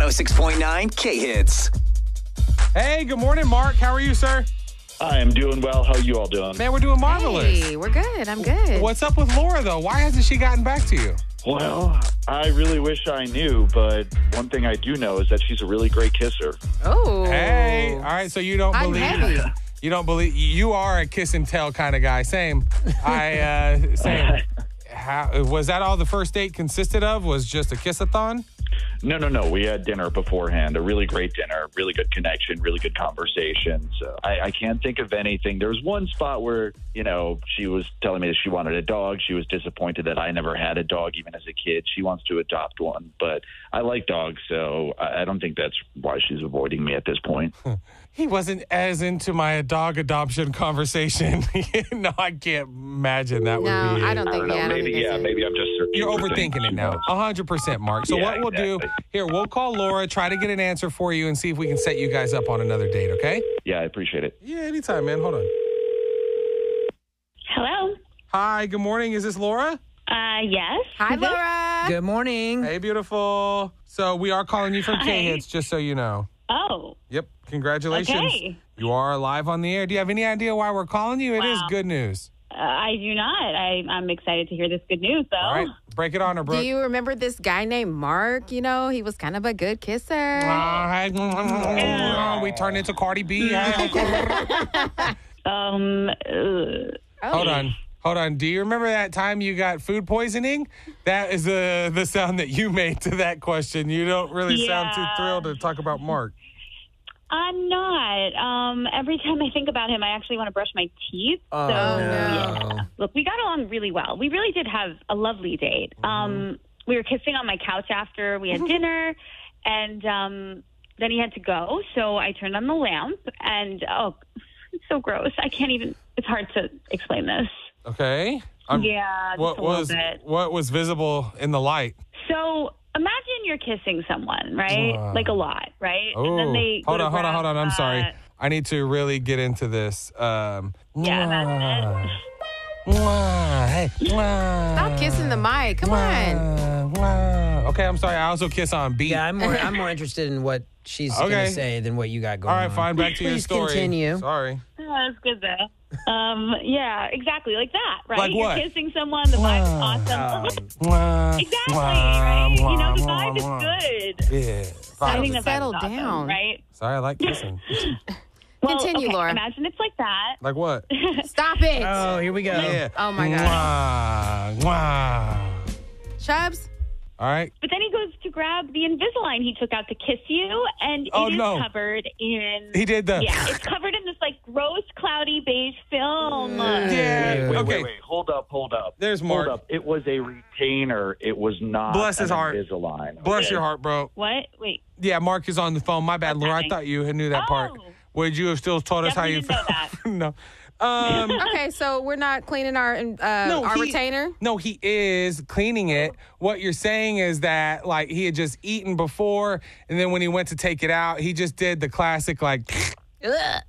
106.9 K-Hits. Hey, good morning, Mark. How are you, sir? I am doing well. How are you all doing? Man, we're doing marvelous. Hey, we're good. I'm good. What's up with Laura, though? Why hasn't she gotten back to you? Well, I really wish I knew, but one thing I do know is that she's a really great kisser. Oh. Hey, all right, so you don't I'm believe heavy. you don't believe you are a kiss and tell kind of guy. Same. Same. How, was that all the first date consisted of? Was just a kiss-a-thon? No. We had dinner beforehand, a really great dinner, really good connection, really good conversation. So I can't think of anything. There was one spot where, she was telling me that she wanted a dog. She was disappointed that I never had a dog, even as a kid. She wants to adopt one, but I like dogs, so I don't think that's why she's avoiding me at this point. He wasn't as into my dog adoption conversation. No, I can't imagine that would be it. I don't think. Maybe I'm just searching. You're for overthinking things. it now. 100%, Mark. So Yeah, what we'll do, here, we'll call Laura, try to get an answer for you, and see if we can set you guys up on another date, okay? Yeah, I appreciate it. Yeah, anytime, man. Hold on. Hello. Hi, good morning. Is this Laura? Yes. Hi, Laura. Good morning. Hey, beautiful. So we are calling you from Hi. K-Hits, just so you know. Oh. Yep, congratulations. Okay. You are live on the air. Do you have any idea why we're calling you? It is Wow. good news. I do not. I'm excited to hear this good news, though. All right, break it on her, bro. Do you remember this guy named Mark? He was kind of a good kisser. We turned into Cardi B. Hold on. Do you remember that time you got food poisoning? That is the sound that you made to that question. You don't really sound too thrilled to talk about Mark. I'm not. Every time I think about him, I actually want to brush my teeth. Oh, so, no. yeah. Look, we got along really well. We really did have a lovely date. We were kissing on my couch after we had dinner, and then he had to go. So I turned on the lamp, and it's so gross. I can't even. It's hard to explain this. Okay. Yeah, just a little bit. What was visible in the light? So imagine you're kissing someone, right? Like a lot, right? Oh, And then they hold on. I'm sorry. I need to really get into this. Imagine it. Hey, Stop kissing the mic. Come on. Okay, I'm sorry. I also kiss on beat. Yeah, I'm more interested in what she's going to say than what you got going on. All right, fine. Back to your Please story. continue. Sorry. Oh, that's good though. Yeah, exactly, like that, right? Like what? You're kissing someone, the vibe is awesome. Exactly, right? The vibe is good. Yeah. I think the vibe Settle is awesome, down. right? Sorry, I like kissing. Well, Continue, okay, Laura. Imagine it's like that. Like what? Stop it. Oh, here we go. Yeah. Oh, my God. Chubbs? All right. But then he goes to grab the Invisalign he took out to kiss you, and it is covered in... He did the... Yeah, it's covered in this, gross, cloudy, beige film. Yeah. Wait. Hold up. There's Mark. Hold up. It was a retainer. It was not Bless his heart. Invisalign. Bless your heart, bro. What? Wait. Yeah, Mark is on the phone. My bad, Laura. I Okay. thought you knew that part. Oh. Would you have still told us how you Definitely felt? didn't No. Okay, so we're not cleaning our retainer? No, he is cleaning it. What you're saying is that, he had just eaten before, and then when he went to take it out, he just did the classic, Ugh. God.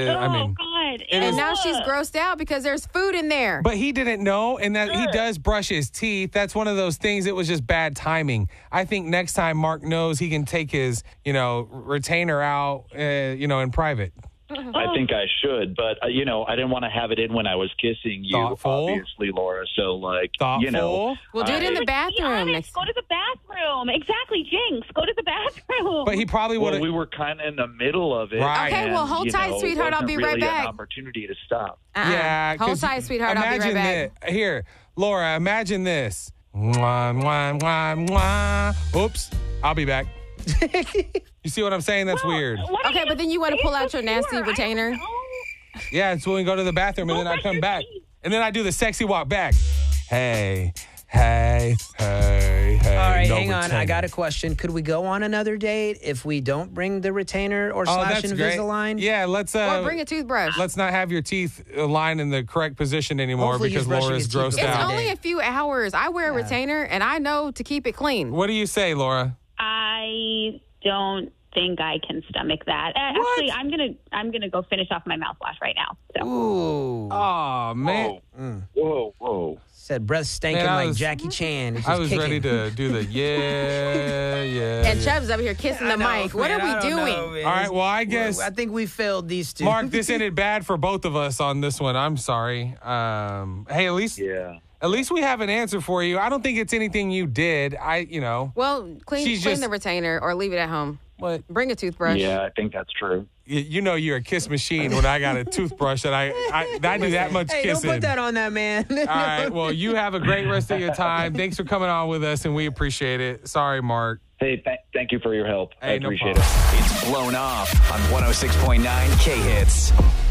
And now she's grossed out because there's food in there. But he didn't know, and that he does brush his teeth. That's one of those things. It was just bad timing. I think next time Mark knows he can take his, retainer out, in private. I think I should, but, I didn't want to have it in when I was kissing you, Thoughtful. obviously, Laura. So, Thoughtful. We'll do it in the bathroom. Be honest, go to the bathroom. Exactly, Jinx. Go to the bathroom. But he probably would Well, have. we were kind of in the middle of it. Right. Okay, well, hold tight, sweetheart. I'll wasn't be really right back. An opportunity to stop. Yeah. Hold 'cause tight, sweetheart. I'll be right imagine back. Here, Laura, imagine this. Mwah, mwah, mwah, mwah. Oops. I'll be back. You see what I'm saying? That's weird. Okay, but then you want to pull out your nasty retainer? Yeah, it's when we go to the bathroom and then I come back. And then I do the sexy walk back. Hey. All right, no hang on. I retainer. got a question. Could we go on another date if we don't bring the retainer or slash that's great. Invisalign? Yeah, let's Or bring a toothbrush. let's not have your teeth aligned in the correct position anymore Hopefully he's because brushing Laura's his teeth grossed every It's out. day. only a few hours. I wear a retainer, and I know to keep it clean. What do you say, Laura? I don't think I can stomach that. Actually, I'm gonna go finish off my mouthwash right now. So. Ooh. Oh man. Whoa. Said breath stanking Man, like Jackie Chan. He's I just was kicking. ready to do the yeah. And Chubb's over here kissing the mic. What are we doing? All right, well, I guess, I think we failed these two. Mark, this ended bad for both of us on this one. I'm sorry. Hey, at least we have an answer for you. I don't think it's anything you did. Well, clean the retainer or leave it at home. What? Bring a toothbrush. Yeah, I think that's true. You know you're a kiss machine when I got a toothbrush and I do that much Hey, kissing. don't put that on that man. All right, well, you have a great rest of your time. Thanks for coming on with us, and we appreciate it. Sorry, Mark. Hey, thank you for your help. I Hey, no appreciate problem. it. It's Blown Off on 106.9 K-Hits.